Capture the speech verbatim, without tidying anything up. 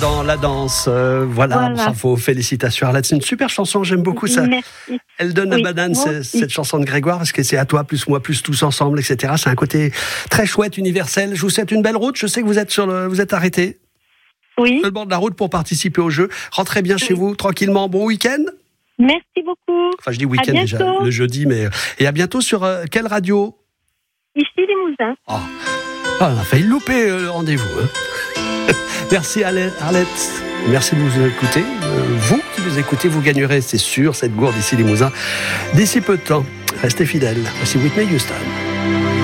Dans la danse, euh, voilà, voilà, bravo, félicitations Arlette, c'est une super chanson, j'aime beaucoup ça. Merci. Elle donne oui, la banane, c'est, cette chanson de Grégoire, parce que c'est à toi, plus moi, plus tous ensemble, et cetera. C'est un côté très chouette, universel. Je vous souhaite une belle route, je sais que vous êtes, sur le, vous êtes arrêté. Oui. Sur le bord de la route pour participer au jeu. Rentrez bien oui. chez vous, tranquillement, bon week-end. Merci beaucoup. Enfin, je dis week-end déjà, le jeudi, mais... Et à bientôt sur euh, quelle radio ? Ici, Limousin. Oh. Oh, on a failli louper euh, le rendez-vous, hein. Merci Arlette, merci de nous écouter. Euh, vous qui nous écoutez, vous gagnerez, c'est sûr, cette gourde ici Limousin. D'ici peu de temps, restez fidèles. Voici Whitney Houston.